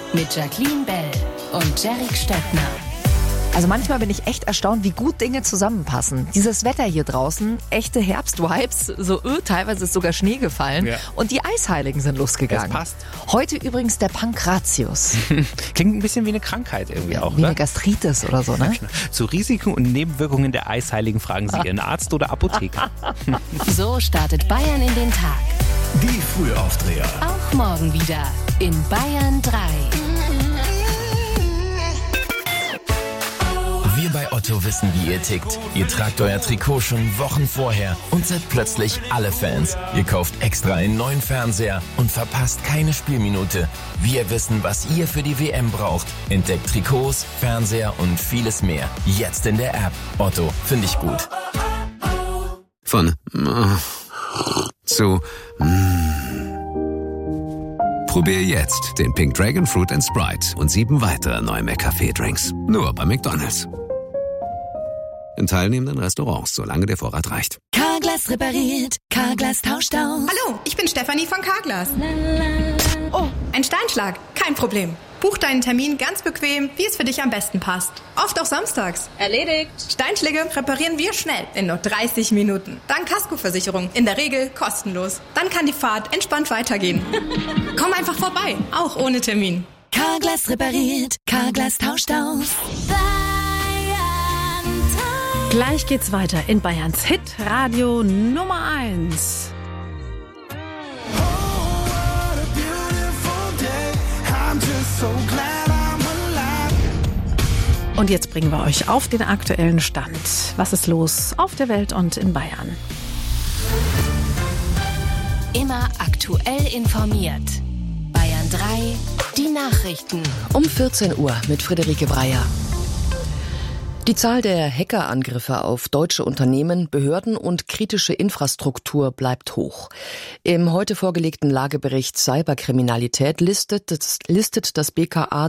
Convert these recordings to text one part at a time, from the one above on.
mit Jacqueline Bell und Jerick Stöckner. Also manchmal bin ich echt erstaunt, wie gut Dinge zusammenpassen. Dieses Wetter hier draußen, echte Herbstvibes, so teilweise ist sogar Schnee gefallen und die Eisheiligen sind losgegangen. Das passt. Heute übrigens der Pankratius. Klingt ein bisschen wie eine Krankheit irgendwie auch, Wie ne? eine Gastritis oder so, ne? Zu Risiken und Nebenwirkungen der Eisheiligen fragen Sie Ihren Arzt oder Apotheker. So startet Bayern in den Tag. Die Frühaufdreher. Auch morgen wieder in Bayern 3. Wir bei Otto wissen, wie ihr tickt. Ihr tragt euer Trikot schon Wochen vorher und seid plötzlich alle Fans. Ihr kauft extra einen neuen Fernseher und verpasst keine Spielminute. Wir wissen, was ihr für die WM braucht. Entdeckt Trikots, Fernseher und vieles mehr. Jetzt in der App. Otto, finde ich gut. Von zu Probier jetzt den Pink Dragon Fruit & Sprite und 7 weitere neue McCafé-Drinks. Nur bei McDonald's. In teilnehmenden Restaurants, solange der Vorrat reicht. Carglass repariert, Carglass tauscht aus. Hallo, ich bin Stefanie von Carglass. Oh, ein Steinschlag, kein Problem. Buch deinen Termin ganz bequem, wie es für dich am besten passt. Oft auch samstags. Erledigt. Steinschläge reparieren wir schnell, in nur 30 Minuten. Dank Kaskoversicherung, in der Regel kostenlos. Dann kann die Fahrt entspannt weitergehen. Komm einfach vorbei, auch ohne Termin. Carglass repariert, Carglass tauscht aus. Gleich geht's weiter in Bayerns Hit-Radio Nummer 1. Und jetzt bringen wir euch auf den aktuellen Stand. Was ist los auf der Welt und in Bayern? Immer aktuell informiert. Bayern 3, die Nachrichten. Um 14 Uhr mit Friederike Breyer. Die Zahl der Hackerangriffe auf deutsche Unternehmen, Behörden und kritische Infrastruktur bleibt hoch. Im heute vorgelegten Lagebericht Cyberkriminalität listet das BKA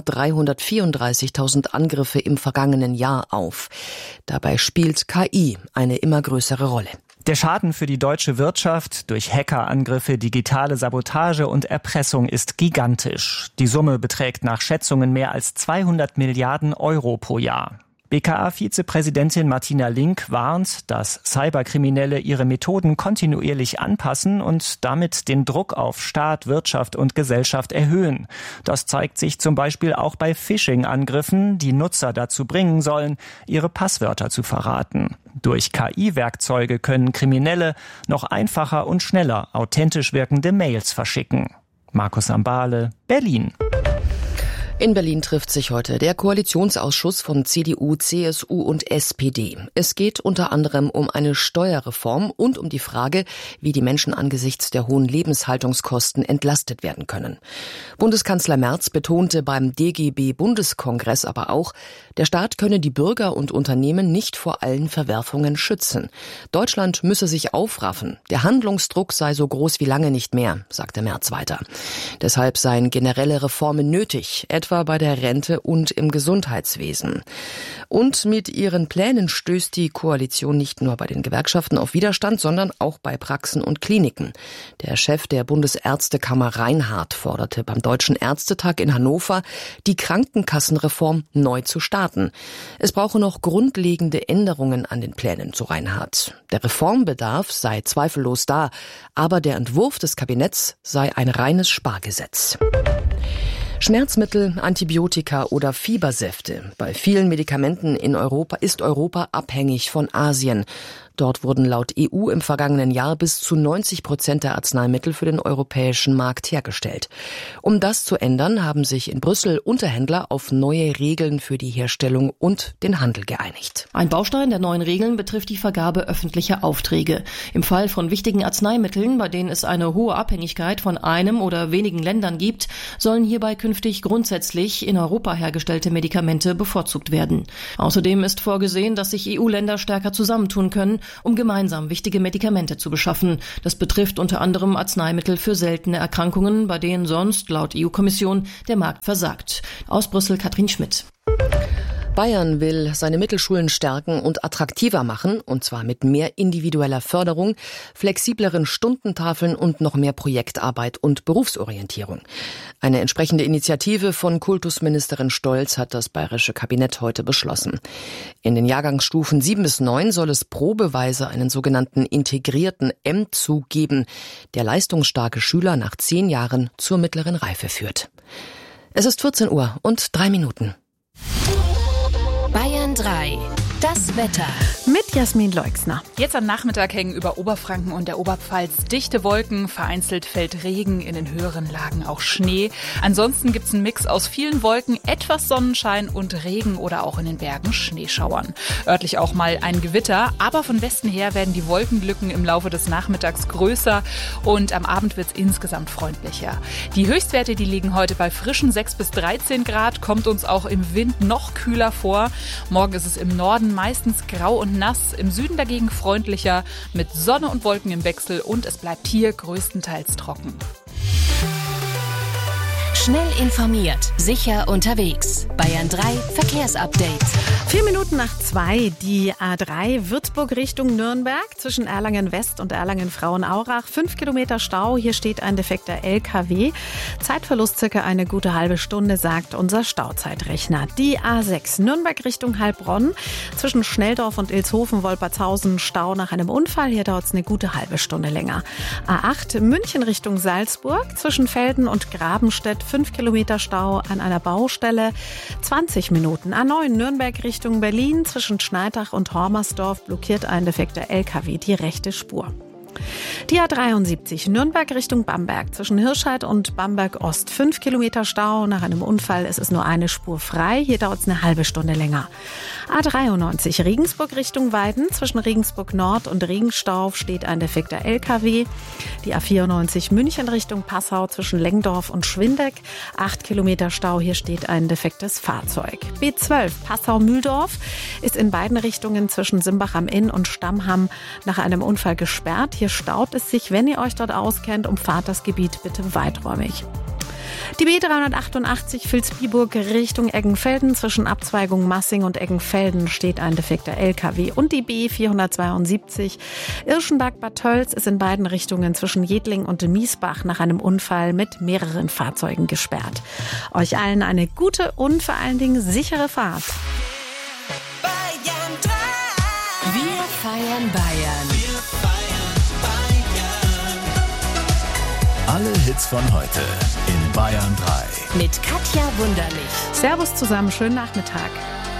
334.000 Angriffe im vergangenen Jahr auf. Dabei spielt KI eine immer größere Rolle. Der Schaden für die deutsche Wirtschaft durch Hackerangriffe, digitale Sabotage und Erpressung ist gigantisch. Die Summe beträgt nach Schätzungen mehr als 200 Milliarden Euro pro Jahr. BKA-Vizepräsidentin Martina Link warnt, dass Cyberkriminelle ihre Methoden kontinuierlich anpassen und damit den Druck auf Staat, Wirtschaft und Gesellschaft erhöhen. Das zeigt sich zum Beispiel auch bei Phishing-Angriffen, die Nutzer dazu bringen sollen, ihre Passwörter zu verraten. Durch KI-Werkzeuge können Kriminelle noch einfacher und schneller authentisch wirkende Mails verschicken. Markus Ambale, Berlin. In Berlin trifft sich heute der Koalitionsausschuss von CDU, CSU und SPD. Es geht unter anderem um eine Steuerreform und um die Frage, wie die Menschen angesichts der hohen Lebenshaltungskosten entlastet werden können. Bundeskanzler Merz betonte beim DGB-Bundeskongress aber auch, der Staat könne die Bürger und Unternehmen nicht vor allen Verwerfungen schützen. Deutschland müsse sich aufraffen. Der Handlungsdruck sei so groß wie lange nicht mehr, sagte Merz weiter. Deshalb seien generelle Reformen nötig, etwa bei der Rente und im Gesundheitswesen. Und mit ihren Plänen stößt die Koalition nicht nur bei den Gewerkschaften auf Widerstand, sondern auch bei Praxen und Kliniken. Der Chef der Bundesärztekammer Reinhardt forderte beim Deutschen Ärztetag in Hannover, die Krankenkassenreform neu zu starten. Es brauche noch grundlegende Änderungen an den Plänen, so Reinhardt. Der Reformbedarf sei zweifellos da, aber der Entwurf des Kabinetts sei ein reines Spargesetz. Schmerzmittel, Antibiotika oder Fiebersäfte. Bei vielen Medikamenten in Europa ist Europa abhängig von Asien. Dort wurden laut EU im vergangenen Jahr bis zu 90% der Arzneimittel für den europäischen Markt hergestellt. Um das zu ändern, haben sich in Brüssel Unterhändler auf neue Regeln für die Herstellung und den Handel geeinigt. Ein Baustein der neuen Regeln betrifft die Vergabe öffentlicher Aufträge. Im Fall von wichtigen Arzneimitteln, bei denen es eine hohe Abhängigkeit von einem oder wenigen Ländern gibt, sollen hierbei künftig grundsätzlich in Europa hergestellte Medikamente bevorzugt werden. Außerdem ist vorgesehen, dass sich EU-Länder stärker zusammentun können, um gemeinsam wichtige Medikamente zu beschaffen. Das betrifft unter anderem Arzneimittel für seltene Erkrankungen, bei denen sonst laut EU-Kommission der Markt versagt. Aus Brüssel Katrin Schmidt. Bayern will seine Mittelschulen stärken und attraktiver machen, und zwar mit mehr individueller Förderung, flexibleren Stundentafeln und noch mehr Projektarbeit und Berufsorientierung. Eine entsprechende Initiative von Kultusministerin Stolz hat das bayerische Kabinett heute beschlossen. In den Jahrgangsstufen 7 bis 9 soll es probeweise einen sogenannten integrierten M-Zug geben, der leistungsstarke Schüler nach 10 Jahren zur mittleren Reife führt. Es ist 14 Uhr und 3 Minuten. Bayern 3. Das Wetter. Mit Jasmin Leixner. Jetzt am Nachmittag hängen über Oberfranken und der Oberpfalz dichte Wolken. Vereinzelt fällt Regen, in den höheren Lagen auch Schnee. Ansonsten gibt's einen Mix aus vielen Wolken, etwas Sonnenschein und Regen oder auch in den Bergen Schneeschauern. Örtlich auch mal ein Gewitter, aber von Westen her werden die Wolkenlücken im Laufe des Nachmittags größer und am Abend wird's insgesamt freundlicher. Die Höchstwerte, die liegen heute bei frischen 6 bis 13 Grad, kommt uns auch im Wind noch kühler vor. Morgen ist es im Norden meistens grau und nass, im Süden dagegen freundlicher, mit Sonne und Wolken im Wechsel und es bleibt hier größtenteils trocken. Schnell informiert, sicher unterwegs. Bayern 3 Verkehrsupdate. 4 Minuten nach 2, die A3 Würzburg Richtung Nürnberg zwischen Erlangen West und Erlangen-Frauenaurach. 5 Kilometer Stau, hier steht ein defekter LKW. Zeitverlust circa eine gute halbe Stunde, sagt unser Stauzeitrechner. Die A6 Nürnberg Richtung Heilbronn zwischen Schnelldorf und Ilshofen-Wolpertshausen. Stau nach einem Unfall, hier dauert es eine gute halbe Stunde länger. A8 München Richtung Salzburg zwischen Velden und Grabenstedt. 5 Kilometer Stau an einer Baustelle, 20 Minuten. A9 Nürnberg Richtung Berlin zwischen Schneidach und Hormersdorf blockiert ein defekter LKW die rechte Spur. Die A73 Nürnberg Richtung Bamberg zwischen Hirscheid und Bamberg Ost. 5 Kilometer Stau nach einem Unfall. Es ist nur eine Spur frei. Hier dauert es eine halbe Stunde länger. A93 Regensburg Richtung Weiden zwischen Regensburg Nord und Regenstauf steht ein defekter LKW. Die A94 München Richtung Passau zwischen Lengdorf und Schwindeck. 8 Kilometer Stau. Hier steht ein defektes Fahrzeug. B12 Passau-Mühldorf ist in beiden Richtungen zwischen Simbach am Inn und Stammham nach einem Unfall gesperrt. Hier staut es sich. Wenn ihr euch dort auskennt, umfahrt das Gebiet bitte weiträumig. Die B388 Vilsbiburg Richtung Eggenfelden zwischen Abzweigung Massing und Eggenfelden steht ein defekter LKW. Und die B472 Irschenberg-Bad Tölz ist in beiden Richtungen zwischen Jedling und Miesbach nach einem Unfall mit mehreren Fahrzeugen gesperrt. Euch allen eine gute und vor allen Dingen sichere Fahrt. Wir feiern Bayern. Alle Hits von heute in Bayern 3. Mit Katja Wunderlich. Servus zusammen, schönen Nachmittag.